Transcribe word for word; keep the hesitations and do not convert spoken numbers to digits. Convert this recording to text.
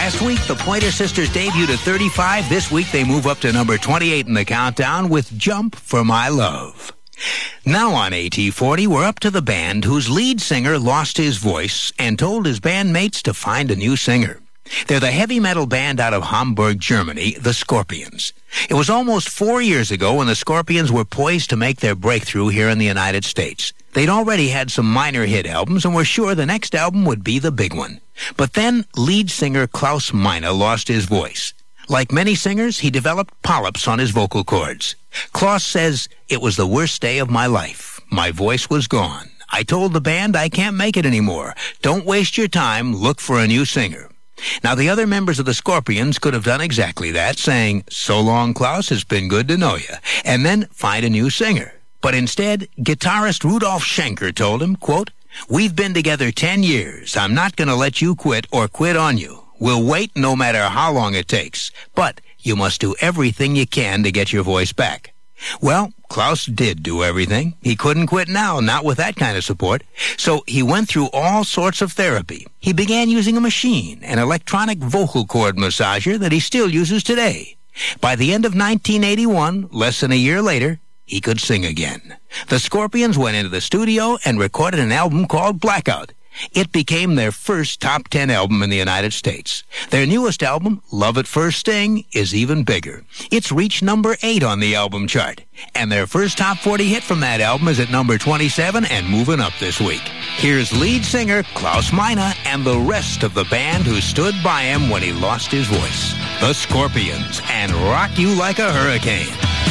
Last week, the Pointer Sisters debuted at thirty-five. This week, they move up to number twenty-eight in the countdown with Jump for My Love. Now on A T forty, we're up to the band whose lead singer lost his voice and told his bandmates to find a new singer. They're the heavy metal band out of Hamburg, Germany, the Scorpions. It was almost four years ago when the Scorpions were poised to make their breakthrough here in the United States. They'd already had some minor hit albums and were sure the next album would be the big one. But then lead singer Klaus Meine lost his voice. Like many singers, he developed polyps on his vocal cords. Klaus says, "It was the worst day of my life. My voice was gone. I told the band I can't make it anymore. Don't waste your time. Look for a new singer." Now, the other members of the Scorpions could have done exactly that, saying, "So long, Klaus, it's been good to know you," and then find a new singer. But instead, guitarist Rudolf Schenker told him, quote, "We've been together ten years. I'm not going to let you quit or quit on you. We'll wait no matter how long it takes, but you must do everything you can to get your voice back." Well, Klaus did do everything. He couldn't quit now, not with that kind of support. So he went through all sorts of therapy. He began using a machine, an electronic vocal cord massager that he still uses today. By the end of nineteen eighty-one, less than a year later, he could sing again. The Scorpions went into the studio and recorded an album called Blackout. It became their first top ten album in the United States. Their newest album, Love at First Sting, is even bigger. It's reached number eight on the album chart. And their first top forty hit from that album is at number twenty-seven and moving up this week. Here's lead singer Klaus Meine and the rest of the band who stood by him when he lost his voice. The Scorpions, and Rock You Like a Hurricane.